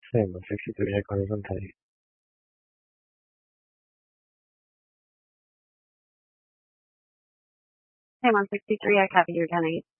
Same, 63, I can't even tell you. Hey, 163, I copy your 10-8.